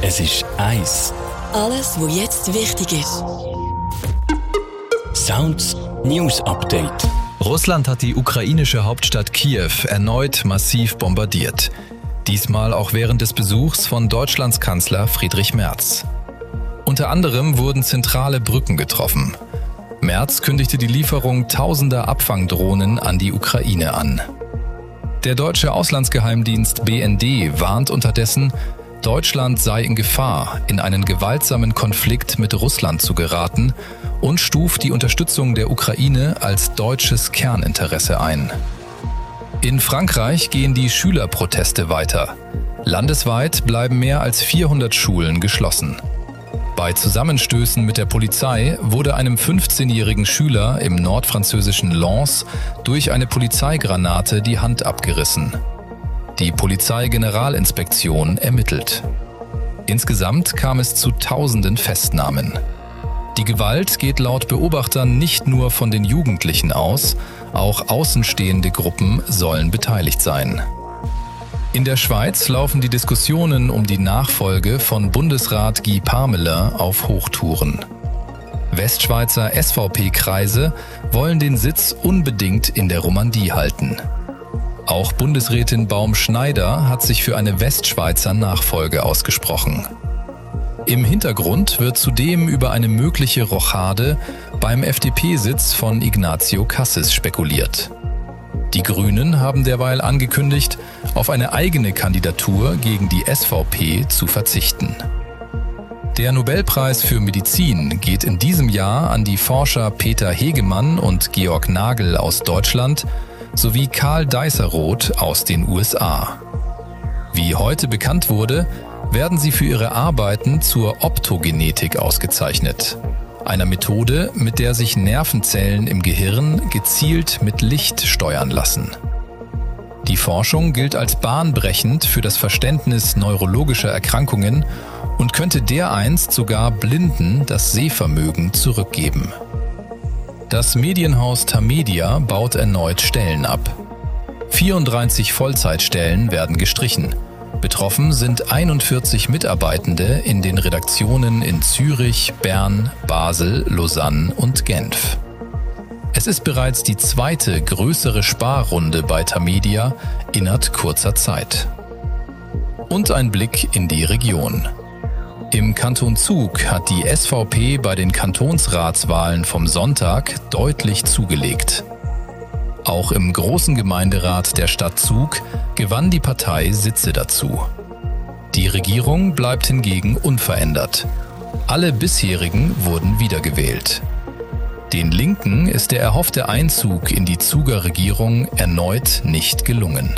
Es ist eins. Alles, was jetzt wichtig ist. Sounds News Update. Russland hat die ukrainische Hauptstadt Kiew erneut massiv bombardiert. Diesmal auch während des Besuchs von Deutschlands Kanzler Friedrich Merz. Unter anderem wurden zentrale Brücken getroffen. Merz kündigte die Lieferung tausender Abfangdrohnen an die Ukraine an. Der deutsche Auslandsgeheimdienst BND warnt unterdessen, Deutschland sei in Gefahr, in einen gewaltsamen Konflikt mit Russland zu geraten und stuft die Unterstützung der Ukraine als deutsches Kerninteresse ein. In Frankreich gehen die Schülerproteste weiter. Landesweit bleiben mehr als 400 Schulen geschlossen. Bei Zusammenstößen mit der Polizei wurde einem 15-jährigen Schüler im nordfranzösischen Lens durch eine Polizeigranate die Hand abgerissen. Die Polizeigeneralinspektion ermittelt. Insgesamt kam es zu tausenden Festnahmen. Die Gewalt geht laut Beobachtern nicht nur von den Jugendlichen aus, auch außenstehende Gruppen sollen beteiligt sein. In der Schweiz laufen die Diskussionen um die Nachfolge von Bundesrat Guy Parmelin auf Hochtouren. Westschweizer SVP-Kreise wollen den Sitz unbedingt in der Romandie halten. Auch Bundesrätin Baum-Schneider hat sich für eine Westschweizer Nachfolge ausgesprochen. Im Hintergrund wird zudem über eine mögliche Rochade beim FDP-Sitz von Ignazio Cassis spekuliert. Die Grünen haben derweil angekündigt, auf eine eigene Kandidatur gegen die SVP zu verzichten. Der Nobelpreis für Medizin geht in diesem Jahr an die Forscher Peter Hegemann und Georg Nagel aus Deutschland sowie Karl Deißeroth aus den USA. Wie heute bekannt wurde, werden sie für ihre Arbeiten zur Optogenetik ausgezeichnet, einer Methode, mit der sich Nervenzellen im Gehirn gezielt mit Licht steuern lassen. Die Forschung gilt als bahnbrechend für das Verständnis neurologischer Erkrankungen und könnte dereinst sogar Blinden das Sehvermögen zurückgeben. Das Medienhaus Tamedia baut erneut Stellen ab. 34 Vollzeitstellen werden gestrichen. Betroffen sind 41 Mitarbeitende in den Redaktionen in Zürich, Bern, Basel, Lausanne und Genf. Es ist bereits die zweite größere Sparrunde bei Tamedia innerhalb kurzer Zeit. Und ein Blick in die Region. Im Kanton Zug hat die SVP bei den Kantonsratswahlen vom Sonntag deutlich zugelegt. Auch im großen Gemeinderat der Stadt Zug gewann die Partei Sitze dazu. Die Regierung bleibt hingegen unverändert. Alle bisherigen wurden wiedergewählt. Den Linken ist der erhoffte Einzug in die Zuger Regierung erneut nicht gelungen.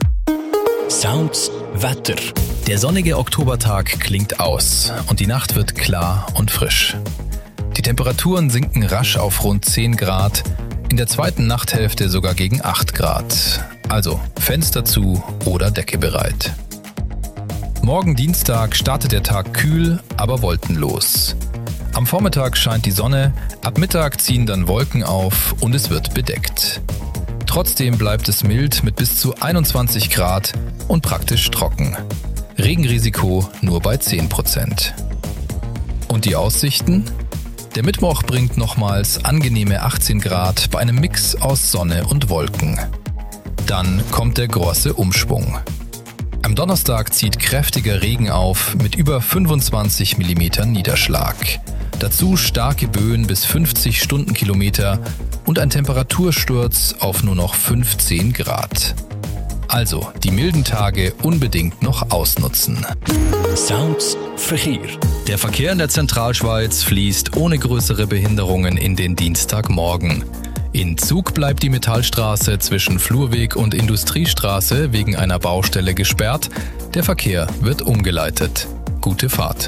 Sounds Wetter. Der sonnige Oktobertag klingt aus und die Nacht wird klar und frisch. Die Temperaturen sinken rasch auf rund 10 Grad, in der zweiten Nachthälfte sogar gegen 8 Grad. Also Fenster zu oder Decke bereit. Morgen Dienstag startet der Tag kühl, aber wolkenlos. Am Vormittag scheint die Sonne, ab Mittag ziehen dann Wolken auf und es wird bedeckt. Trotzdem bleibt es mild mit bis zu 21 Grad und praktisch trocken. Regenrisiko nur bei 10%. Und die Aussichten? Der Mittwoch bringt nochmals angenehme 18 Grad bei einem Mix aus Sonne und Wolken. Dann kommt der große Umschwung. Am Donnerstag zieht kräftiger Regen auf mit über 25 mm Niederschlag. Dazu starke Böen bis 50 Stundenkilometer und ein Temperatursturz auf nur noch 15 Grad. Also die milden Tage unbedingt noch ausnutzen. Sounds Verkehr. Der Verkehr in der Zentralschweiz fließt ohne größere Behinderungen in den Dienstagmorgen. In Zug bleibt die Metallstraße zwischen Flurweg und Industriestraße wegen einer Baustelle gesperrt. Der Verkehr wird umgeleitet. Gute Fahrt.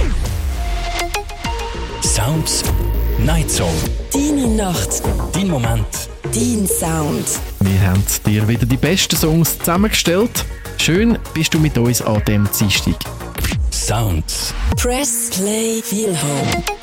Sounds Night Song. Deine Nacht, Dein Moment. dein Sound. Wir haben dir wieder die besten Songs zusammengestellt. Schön bist du mit uns an dem Dienstag. Sounds. Press Play Feel Home.